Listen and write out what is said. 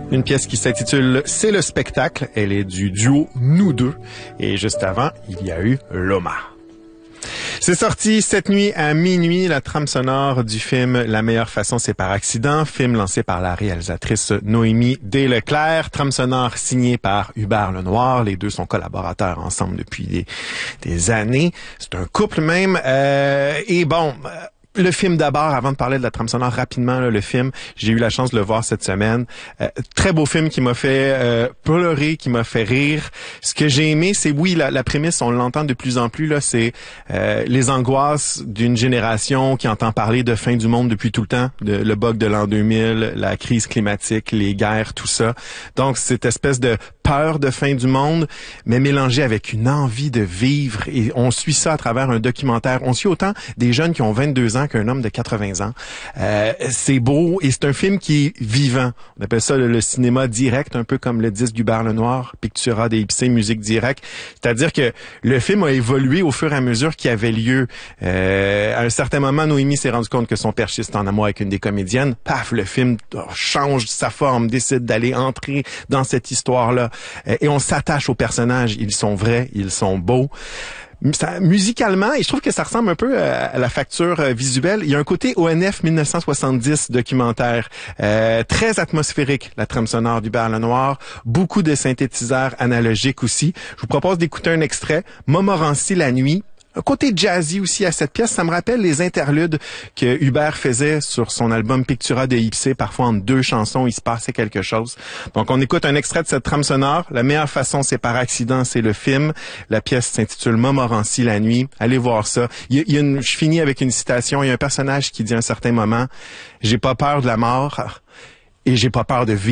Une pièce qui s'intitule « C'est le spectacle ». Elle est du duo Nous deux. Et juste avant, il y a eu Loma. C'est sorti cette nuit à minuit, la trame sonore du film La meilleure façon, c'est par accident, film lancé par la réalisatrice Noémie Desleclerc, trame sonore signée par Hubert Lenoir. Les deux sont collaborateurs ensemble depuis des années. C'est un couple même. Le film d'abord, avant de parler de la trame sonore rapidement, là, le film, j'ai eu la chance de le voir cette semaine. Très beau film qui m'a fait pleurer, qui m'a fait rire. Ce que j'ai aimé, c'est la prémisse, on l'entend de plus en plus, là, c'est les angoisses d'une génération qui entend parler de fin du monde depuis tout le temps, le bug de l'an 2000, la crise climatique, les guerres, tout ça. Donc, cette espèce de peur de fin du monde, mais mélangée avec une envie de vivre. Et on suit ça à travers un documentaire. On suit autant des jeunes qui ont 22 ans qu'un homme de 80 ans. C'est beau et c'est un film qui est vivant. On appelle ça le cinéma direct, un peu comme le disque d'Hubert Lenoir, Pictura DXC, musique directe. C'est-à-dire que le film a évolué au fur et à mesure qu'il avait lieu. À un certain moment, Noémie s'est rendu compte que son père est en amour avec une des comédiennes. Paf, le film change sa forme, décide d'aller entrer dans cette histoire-là. Et on s'attache aux personnages. Ils sont vrais, ils sont beaux. Musicalement, et je trouve que ça ressemble un peu à la facture visuelle, il y a un côté ONF 1970 documentaire, très atmosphérique, la trame sonore d'Hubert Lenoir, beaucoup de synthétiseurs analogiques aussi. Je vous propose d'écouter un extrait, Montmorency la nuit. Un côté jazzy aussi à cette pièce, ça me rappelle les interludes que Hubert faisait sur son album Pictura DXC, parfois en 2 chansons, il se passait quelque chose. Donc on écoute un extrait de cette trame sonore. La meilleure façon, c'est par accident, c'est le film. La pièce s'intitule Montmorency la nuit. Allez voir ça. Je finis avec une citation. Il y a un personnage qui dit à un certain moment, j'ai pas peur de la mort et j'ai pas peur de vivre.